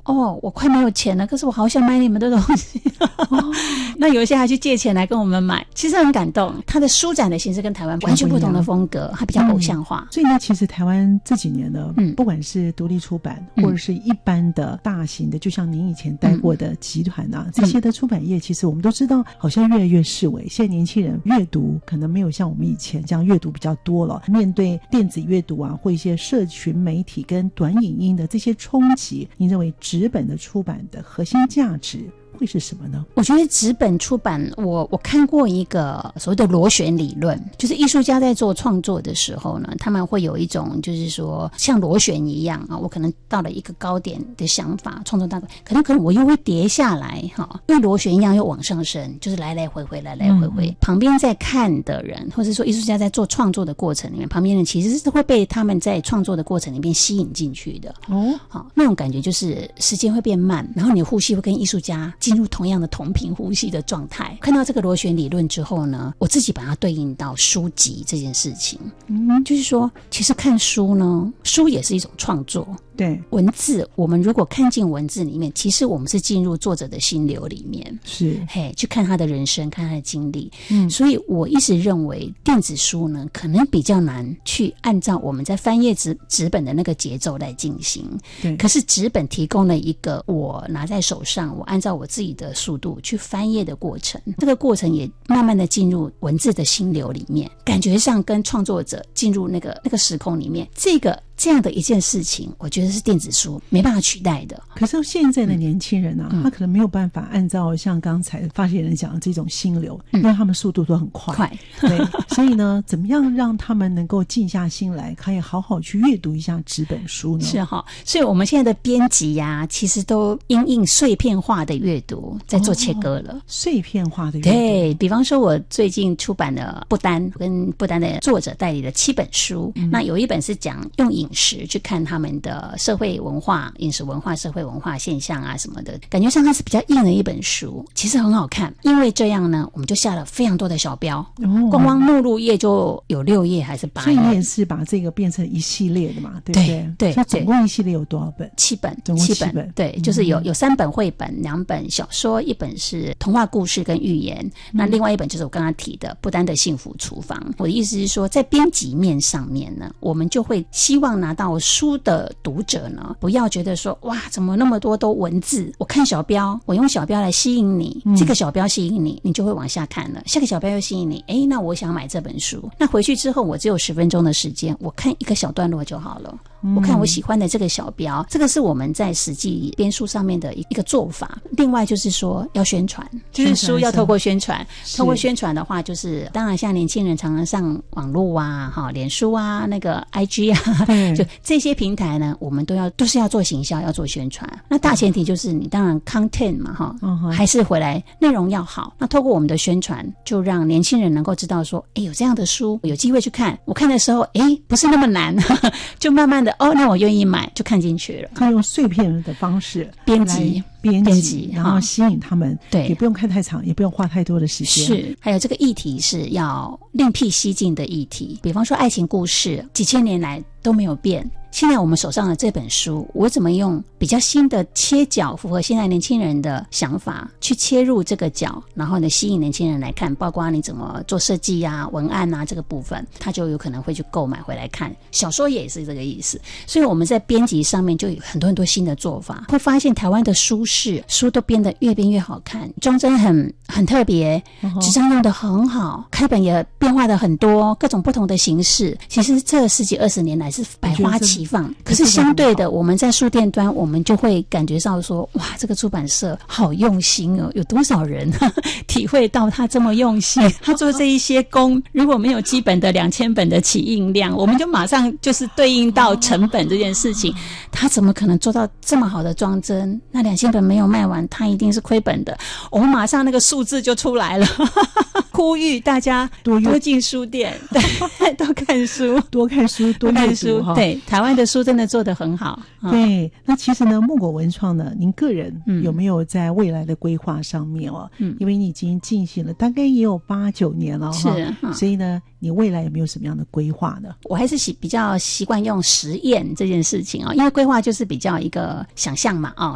我快没有钱了，可是我好想买你们的东西那有一些还去借钱来跟我们买，其实很感动。他的书展的形式跟台湾完全不同的风格，它比较偶像化。 所以呢，其实台湾这几年呢，不管是独立出版或者是一般的大型的，就像您以前待过的集团啊，这些的出版业，其实我们都知道好像越来越式微。现在年轻人阅读可能没有像我们以前这样阅读比较多了，面对电子阅读啊或一些社群媒体跟短影音的这些冲击，您认为纸本的出版的核心价值会是什么呢？ 我觉得纸本出版，我看过一个所谓的螺旋理论，就是艺术家在做创作的时候呢，他们会有一种就是说像螺旋一样啊，我可能到了一个高点的想法，创作大概可能我又会跌下来哈，因为螺旋一样又往上升，就是来来回回来来回回。旁边在看的人，或者说艺术家在做创作的过程里面，旁边人其实是会被他们在创作的过程里面吸引进去的好，那种感觉就是时间会变慢，然后你的呼吸会跟艺术家进入同样的同频呼吸的状态。看到这个螺旋理论之后呢，我自己把它对应到书籍这件事情。就是说其实看书呢，书也是一种创作。 对， 文字我们如果看进文字里面，其实我们是进入作者的心流里面， 是去看他的人生，看他的经历。所以我一直认为电子书呢，可能比较难去按照我们在翻页纸本的那个节奏来进行。 对， 可是纸本提供了一个我拿在手上，我按照我自己的速度去翻页的过程，这个过程也慢慢的进入文字的心流里面，感觉上跟创作者进入那个时空里面，这样的一件事情，我觉得是电子书没办法取代的。 可是现在的年轻人啊，他可能没有办法按照像刚才发言人讲的这种心流，因为他们速度都很快。对，所以呢，怎么样让他们能够静下心来，可以好好去阅读一下纸本书呢？是哈， 所以我们现在的编辑啊，其实都因应碎片化的阅读在做切割了。 碎片化的阅读， 对，比方说我最近出版了不丹，跟不丹的作者代理了7本书，那有一本是讲用饮食去看他们的社会文化、饮食文化、社会文化现象啊什么的，感觉上它是比较硬的一本书，其实很好看。因为这样呢，我们就下了非常多的小标，光目录页就有6页还是8页。 所以你也是把这个变成一系列的嘛，对不对？ 对， 所以总共一系列有多少本 ？7本， 总共7本。 对，就是有3本绘本，2本小说，1本是童话故事跟寓言，那另外1本就是我刚刚提的不丹的幸福厨房。我的意思是说，在编辑面上面呢，我们就会希望拿到书的读者呢，不要觉得说哇怎么那么多都文字，我看小标，我用小标来吸引你，这个小标吸引你，你就会往下看了，下个小标又吸引你，那我想买这本书，那回去之后我只有10分钟的时间，我看一个小段落就好了，我看我喜欢的这个小标，这个是我们在实际编书上面的一个做法。另外就是说要宣传，就是书要透过宣传，透过宣传的话，就是当然像年轻人常常上网络啊，脸书啊，那个 IG 啊，就这些平台呢，我们都是要做行销，要做宣传。那大前提就是你当然 content 嘛，还是回来内容要好。那透过我们的宣传，就让年轻人能够知道说，有这样的书，有机会去看。我看的时候，不是那么难，就慢慢的那我愿意买，就看进去了。 他用碎片的方式编辑， 然后吸引他们， 对， 也不用看太长，也不用花太多的时间。 是，还有这个议题是要另辟蹊径的议题，比方说爱情故事，几千年来都没有变。现在我们手上的这本书，我怎么用比较新的切角，符合现在年轻人的想法去切入这个角，然后呢吸引年轻人来看，包括你怎么做设计啊、文案啊这个部分，他就有可能会去购买回来看。小说也是这个意思，所以我们在编辑上面就有很多新的做法，会发现台湾的书都编得越编越好看，装帧很特别，纸张用得很好，开本也变化的很多，各种不同的形式。其实这10几20年来是百花齐放，可是相对的，我们在书店端，我们就会感觉到说，哇，这个出版社好用心哦，有多少人体会到他这么用心？他做这一些工，如果没有基本的2000本的起印量，我们就马上就是对应到成本这件事情，他怎么可能做到这么好的装帧？那2000本没有卖完，他一定是亏本的。我们马上那个数字就出来了，呼吁大家多进书店，对，多看书， 多看书，多看书。 对，台湾的书真的做得很好。 对，那其实呢，木果文创呢，您个人有没有在未来的规划上面因为你已经进行了大概也有8、9年了是所以呢，你未来有没有什么样的规划呢？ 我还是比较习惯用实验这件事情因为规划就是比较一个想象嘛